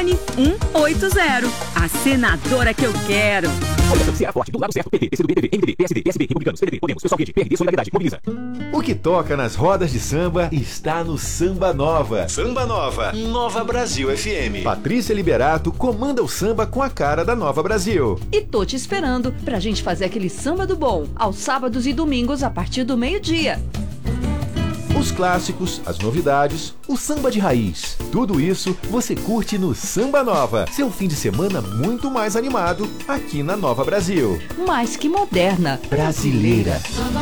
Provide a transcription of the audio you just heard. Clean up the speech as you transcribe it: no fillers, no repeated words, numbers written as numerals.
Fone 180. A senadora que eu quero. Coligação Ceará Forte, do lado certo, PT, PCdoB, PV, MDB, PSD, PSB, Republicanos, PDT, Podemos, Pessoal Verde, PRD, Solidariedade, Mobiliza. O que toca nas rodas de samba está no Samba Nova. Samba Nova, Nova Brasil FM. Patrícia Liberato comanda o samba com a cara da Nova Brasil. E tô te esperando pra gente fazer aquele samba do bom, aos sábados e domingos a partir do meio-dia. Os clássicos, as novidades, o samba de raiz. Tudo isso você curte no Samba Nova. Seu fim de semana muito mais animado aqui na Nova Brasil. Mais que moderna. Brasileira.